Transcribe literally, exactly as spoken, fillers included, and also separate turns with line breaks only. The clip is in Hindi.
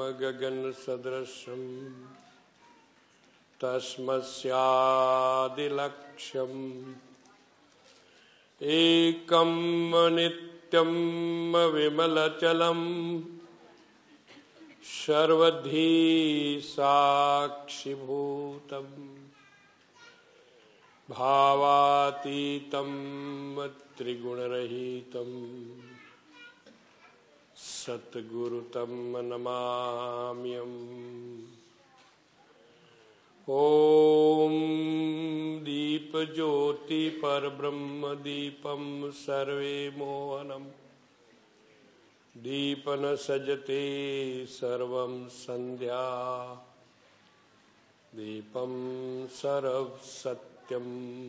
गगनसदृशं तस्मस्यादिलक्ष्यम् एकं नित्यं विमलचलं सर्वधी साक्षिभूतम् भावातीतं त्रिगुणरहितं सद्गुरुतं नमाम्यहम्। ओम दीपज्योति परब्रह्म दीपं सर्वे मोहनम् दीपन सजते सर्वं संध्या दीपं सर्व सत्यम्।